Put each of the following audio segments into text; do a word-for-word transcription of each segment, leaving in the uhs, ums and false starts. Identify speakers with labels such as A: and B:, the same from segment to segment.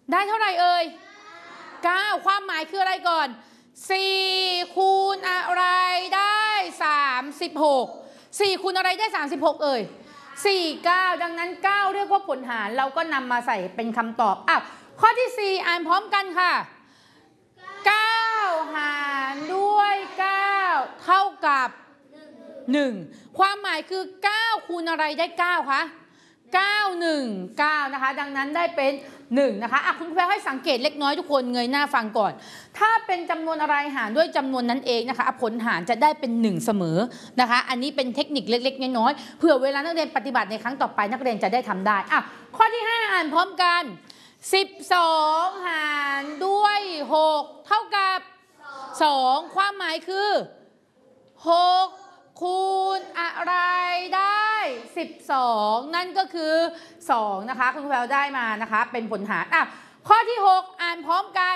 A: ได้เท่าไหร่เอ่ยเก้าความหมายคืออะไรก่อนสี่คูณอะไรได้สามสิบหกสี่คูณอะไรได้สามสิบหกเอ่ยสี่เก้าดังนั้นเก้าเรียกว่าผลหารเราก็นำมาใส่เป็นคำตอบอ้าวข้อที่สี่อ่านพร้อมกันค่ะเก้าหารด้วยเก้าเท่ากับหนึ่งความหมายคือเก้าคูณอะไรได้เก้าคะเก้า หนึ่ง เก้านะคะดังนั้นได้เป็นหนึ่งนะคะอ่ะคุณครูแพรให้สังเกตเล็กน้อยทุกคนเงยหน้าฟังก่อนถ้าเป็นจำนวนอะไรหารด้วยจำนวนนั้นเองนะคะผลหารจะได้เป็นหนึ่งเสมอนะคะอันนี้เป็นเทคนิคเล็กๆน้อยๆเผื่อเวลานักเรียนปฏิบัติในครั้งต่อไปนักเรียนจะได้ทำได้อ่ะข้อที่ห้าอ่านพร้อมกันสิบสองหารด้วยหกเท่ากับสองความหมายคือหกคูณอะไรได้สิบสองนั่นก็คือสองนะคะคุณครูแพรได้มานะคะเป็นผลหารอ่ะข้อที่หกอ่านพร้อมกัน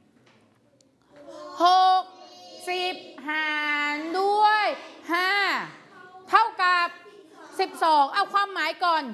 A: หก สิบหารด้วยห้าเท่ากับสิบสองเอาความหมายก่อน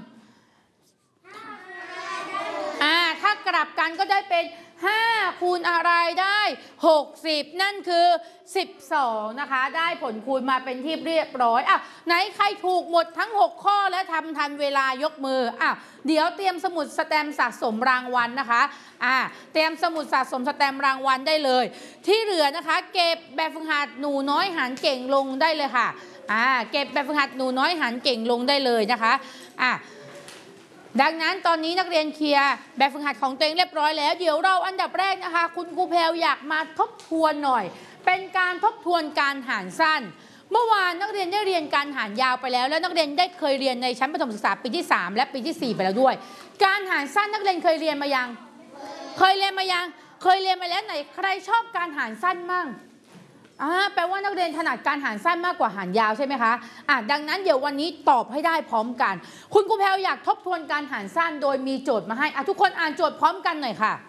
A: อ่าถ้ากลับกันก็ได้เป็นห้าคูณอะไรได้หกสิบนั่นคือสิบสองนะคะได้ผลคูณมาเป็นที่เรียบร้อยอ่ะไหนใครถูกหมดทั้งหกข้อและทำทันเวลายกมืออ่ะเดี๋ยวเตรียมสมุดสแตมป์สะสมรางวัลนะคะอ่ะเตรียมสมุดสะสมสแตมป์รางวัลได้เลยที่เหลือนะคะเก็บแบบฝึกหัดหนูน้อยหารเก่งลงได้เลยค่ะอ่าเก็บแบบฝึกหัดหนูน้อยหารเก่งลงได้เลยนะคะอ่ะดังนั้นตอนนี้นักเรียนเคลียร์แบบฝึกหัดของตัวเองเรียบร้อยแล้วเดี๋ยวเราอันดับแรกนะคะคุณครูแพรอยากมาทบทวนหน่อยเป็นการทบทวนการหารสั้นเมื่อวานนักเรียนได้เรียนการหารยาวไปแล้วแล้วนักเรียนได้เคยเรียนในชั้นประถมศึกษาปีที่สามและปีที่สี่ไปแล้วด้วยการหารสั้นนักเรียนเคยเรียนมายังเคยเรียนมายังเคยเรียนมาแล้วไหนใครชอบการหารสั้นมั่งอ่าแปลว่านักเรียนถนัดการหารสั้นมากกว่าหารยาวใช่ไหมคะอ่ะดังนั้นเดี๋ยววันนี้ตอบให้ได้พร้อมกันคุณครูแพรอยากทบทวนการหารสั้นโดยมีโจทย์มาให้อ่ะทุกคนอ่านโจทย์พร้อมกันหน่อยค่ะ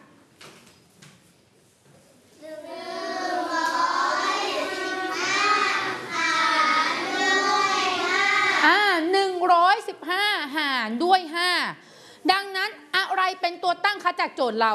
A: อ่าหนึ่งร้อยสิบห้าหารด้วยห้าดังนั้นอะไรเป็นตัวตั้งคะจากโจทย์เรา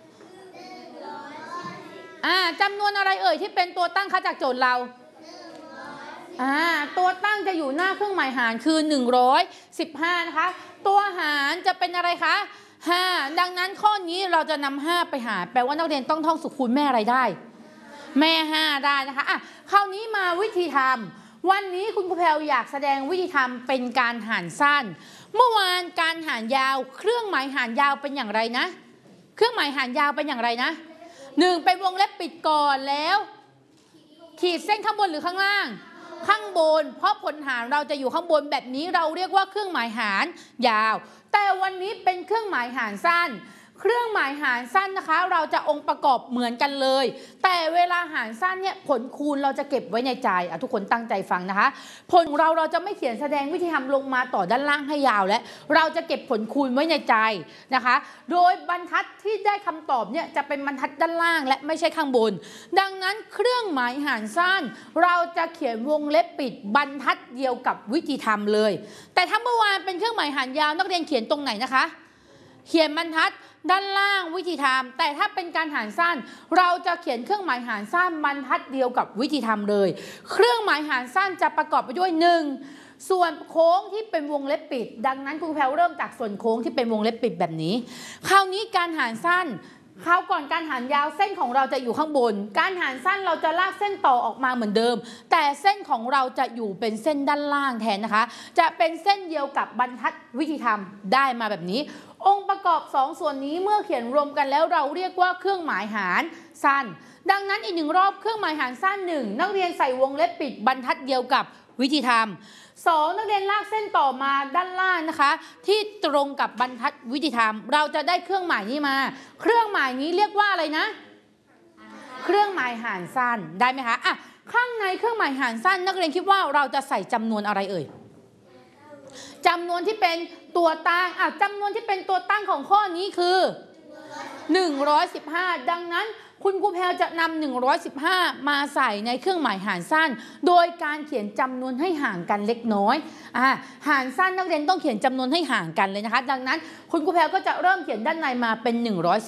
A: อ่าจำนวนอะไรเอ่ยที่เป็นตัวตั้งคะจากโจทย์เราอ่าตัวตั้งจะอยู่หน้าเครื่องหมายหารคือหนึ่งร้อยสิบห้านะคะตัวหารจะเป็นอะไรคะห้าดังนั้นข้อนี้เราจะนำห้าไปหารแปลว่านักเรียนต้องท่องสุขคูณแม่อะไรได้แม่ห้าได้นะคะอ่ะคราวนี้มาวิธีทำวันนี้คุณครูแพรอยากแสดงวิธีทำเป็นการหารสั้นเมื่อวานการหารยาวเครื่องหมายหารยาวเป็นอย่างไรนะเครื่องหมายหารยาวเป็นอย่างไรนะหนึ่งเป็นวงเล็บปิดก่อนแล้วขีดเส้นข้างบนหรือข้างล่างข้างบนเพราะผลหารเราจะอยู่ข้างบนแบบนี้เราเรียกว่าเครื่องหมายหารยาวแต่วันนี้เป็นเครื่องหมายหารสั้นเครื่องหมายหารสั้นนะคะเราจะองค์ประกอบเหมือนกันเลยแต่เวลาหารสั้นเนี่ยผลคูณเราจะเก็บไว้ในใจอ่ะทุกคนตั้งใจฟังนะคะผลของเราเราจะไม่เขียนแสดงวิธีทำลงมาต่อด้านล่างให้ยาวและเราจะเก็บผลคูณไว้ในใจนะคะโดยบรรทัดที่ได้คำตอบเนี่ยจะเป็นบรรทัดด้านล่างและไม่ใช่ข้างบนดังนั้นเครื่องหมายหารสั้นเราจะเขียนวงเล็บปิดบรรทัดเดียวกับวิธีทำเลยแต่ถ้าเมื่อวานเป็นเครื่องหมายหารยาวนักเรียนเขียนตรงไหนนะคะเขียนบรรทัดด้านล่างวิธีทำแต่ถ้าเป็นการหารสั้นเราจะเขียนเครื่องหมายหารสั้นบรรทัดเดียวกับวิธีทำเลยเครื่องหมายหารสั้นจะประกอบไปด้วยหนึ่งส่วนโค้งที่เป็นวงเล็บปิดดังนั้นครูแพรเริ่มจากส่วนโค้งที่เป็นวงเล็บปิดแบบนี้คราวนี้การหารสั้นคราวก่อนการหารยาวเส้นของเราจะอยู่ข้างบนการหารสั้นเราจะลากเส้นต่อออกมาเหมือนเดิมแต่เส้นของเราจะอยู่เป็นเส้นด้านล่างแทนนะคะจะเป็นเส้นเดียวกับบรรทัดวิธีทำได้มาแบบนี้องค์ประกอบสองส่วนนี้เมื่อเขียนรวมกันแล้วเราเรียกว่าเครื่องหมายหารสั้นดังนั้นอีกหนึ่งรอบเครื่องหมายหารสั้นหนึ่งนักเรียนใส่วงเล็บปิดบรรทัดเดียวกับวิธีทำสองนักเรียนลากเส้นต่อมาด้านล่างนะคะที่ตรงกับบรรทัดวิธีทำเราจะได้เครื่องหมายนี้มาเครื่องหมายนี้เรียกว่าอะไรนะเครื่องหมายหารสั้นได้ไหมคะอ่ะข้างในเครื่องหมายหารสั้นนักเรียนคิดว่าเราจะใส่จำนวนอะไรเอ่ยจำนวนที่เป็นตัวตั้งอ่ะจำนวนที่เป็นตัวตั้งของข้อนี้คือหนึ่งร้อยสิบห้าดังนั้นคุณครูแพรจะนำหนึ่งร้อยสิบห้ามาใส่ในเครื่องหมายหารสั้นโดยการเขียนจำนวนให้ห่างกันเล็กน้อยอ่าหารสั้นนักเรียนต้องเขียนจำนวนให้ห่างกันเลยนะคะดังนั้นคุณครูแพรก็จะเริ่มเขียนด้านในมาเป็นหนึ่งร้อย